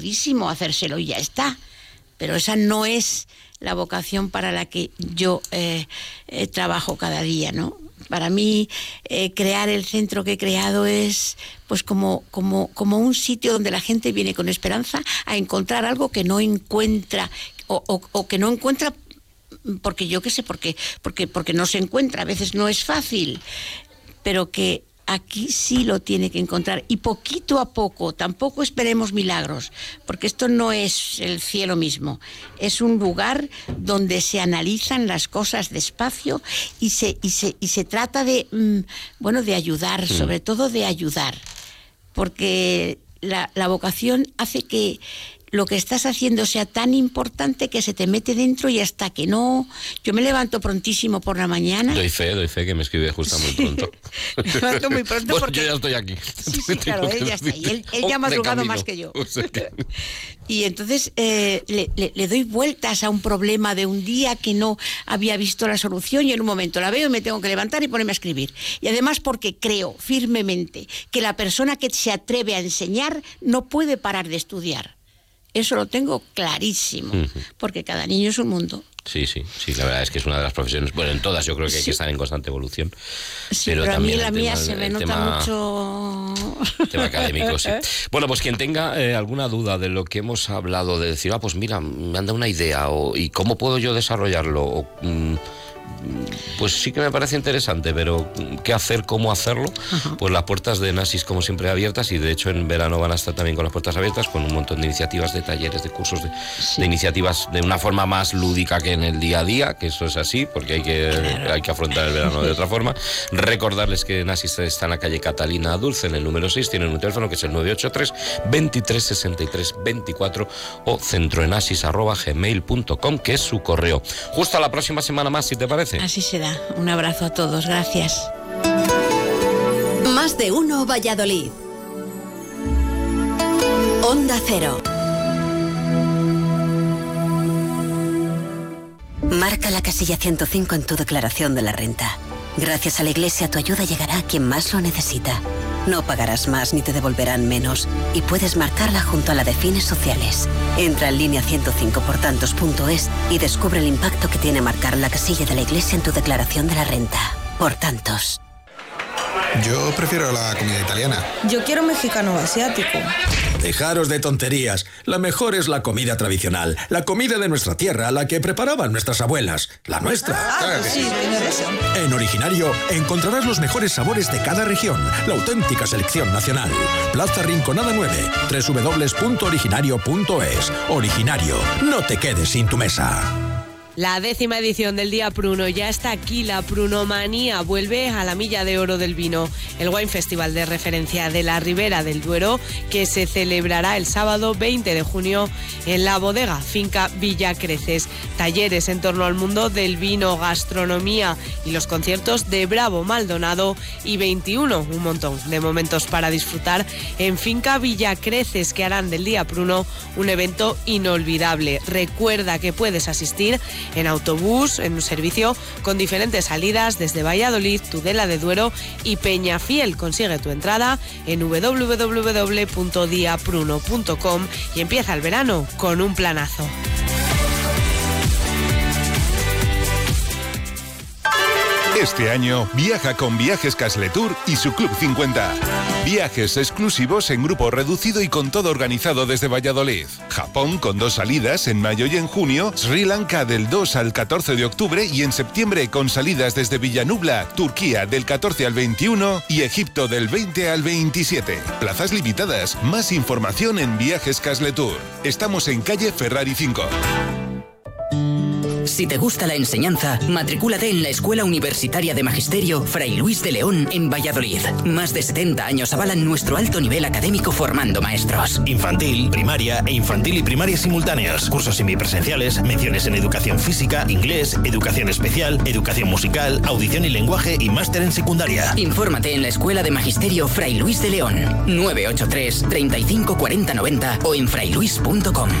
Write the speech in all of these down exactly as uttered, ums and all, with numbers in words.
comodísimo hacérselo y ya está. Pero esa no es la vocación para la que yo eh, eh, trabajo cada día, ¿no? Para mí, eh, crear el centro que he creado es pues como, como, como un sitio donde la gente viene con esperanza a encontrar algo que no encuentra o, o, o que no encuentra porque yo qué sé, porque, porque, porque no se encuentra, a veces no es fácil, pero que aquí sí lo tiene que encontrar, y poquito a poco. Tampoco esperemos milagros, porque esto no es el cielo mismo, es un lugar donde se analizan las cosas despacio y se, y se, y se trata de, mmm, bueno, de ayudar, sí. sobre todo de ayudar, porque la, la vocación hace que lo que estás haciendo sea tan importante que se te mete dentro, y hasta que no... Yo me levanto prontísimo por la mañana. Doy fe, doy fe que me escribe justo muy pronto. Me levanto muy pronto bueno, porque... yo ya estoy aquí. Sí, sí, claro, él ya está. Y él, él ya ha madrugado más que yo. O sea que... Y entonces eh, le, le, le doy vueltas a un problema de un día que no había visto la solución, y en un momento la veo y me tengo que levantar y ponerme a escribir. Y además porque creo firmemente que la persona que se atreve a enseñar no puede parar de estudiar. Eso lo tengo clarísimo, uh-huh. porque cada niño es un mundo. Sí, sí, sí, la verdad es que es una de las profesiones, bueno, en todas yo creo que hay sí. que estar en constante evolución. Sí, pero, pero también a mí la mía tema, se me nota tema, mucho... tema académico, sí. Bueno, pues quien tenga eh, alguna duda de lo que hemos hablado, de decir, ah, pues mira, me han dado una idea, o, y cómo puedo yo desarrollarlo, o... Mm, pues sí que me parece interesante, pero ¿qué hacer? ¿Cómo hacerlo? Uh-huh. Pues las puertas de Nasis, como siempre, abiertas, y de hecho en verano van a estar también con las puertas abiertas, con un montón de iniciativas, de talleres, de cursos, de, sí. de iniciativas de una forma más lúdica que en el día a día, que eso es así, porque hay que, claro. hay que afrontar el verano de otra forma. Recordarles que Nasis está en la calle Catalina Dulce, en el número seis, tienen un teléfono que es el nueve ocho tres, veintitrés sesenta y tres veinticuatro, o centroenasis arroba gmail punto com, que es su correo. Justo a la próxima semana más, si te parece. Así será. Un abrazo a todos. Gracias. Más de uno Valladolid. Onda Cero. Marca la casilla ciento cinco en tu declaración de la renta. Gracias a la Iglesia, tu ayuda llegará a quien más lo necesita. No pagarás más ni te devolverán menos, y puedes marcarla junto a la de fines sociales. Entra en línea ciento cinco por tantos punto es y descubre el impacto que tiene marcar la casilla de la Iglesia en tu declaración de la renta. Por tantos. Yo prefiero la comida italiana. Yo quiero mexicano o asiático. Dejaros de tonterías. La mejor es la comida tradicional. La comida de nuestra tierra, la que preparaban nuestras abuelas. La nuestra. Ah, claro que sí, tiene eso. En Originario encontrarás los mejores sabores de cada región. La auténtica selección nacional. Plaza Rinconada nueve, doble u doble u doble u punto originario punto es. Originario, no te quedes sin tu mesa. La décima edición del Día Pruno ya está aquí. La Prunomanía vuelve a la Milla de Oro del Vino, el wine festival de referencia de la Ribera del Duero, que se celebrará el sábado veinte de junio en la bodega Finca Villa Creces. Talleres en torno al mundo del vino, gastronomía y los conciertos de Bravo Maldonado y veintiuno, un montón de momentos para disfrutar en Finca Villa Creces, que harán del Día Pruno un evento inolvidable. Recuerda que puedes asistir en autobús, en un servicio con diferentes salidas desde Valladolid, Tudela de Duero y Peñafiel. Consigue tu entrada en doble u doble u doble u punto diapruno punto com y empieza el verano con un planazo. Este año viaja con Viajes Casletur y su Club cincuenta. Viajes exclusivos en grupo reducido y con todo organizado desde Valladolid. Japón con dos salidas en mayo y en junio, Sri Lanka del dos al catorce de octubre y en septiembre con salidas desde Villanubla, Turquía del catorce al veintiuno y Egipto del veinte al veintisiete. Plazas limitadas. Más información en Viajes Casletur. Estamos en calle Ferrari cinco. Si te gusta la enseñanza, matricúlate en la Escuela Universitaria de Magisterio Fray Luis de León en Valladolid. Más de setenta años avalan nuestro alto nivel académico formando maestros. Infantil, primaria e infantil y primaria simultáneos. Cursos semipresenciales, menciones en educación física, inglés, educación especial, educación musical, audición y lenguaje y máster en secundaria. Infórmate en la Escuela de Magisterio Fray Luis de León. nueve ocho tres, treinta y cinco, cuarenta, noventa o en frailuis punto com.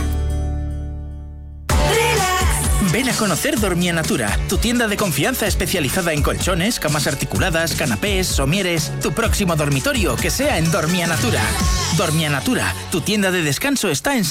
Ven a conocer Dormia Natura, tu tienda de confianza especializada en colchones, camas articuladas, canapés, somieres. Tu próximo dormitorio que sea en Dormia Natura. Dormia Natura, tu tienda de descanso está en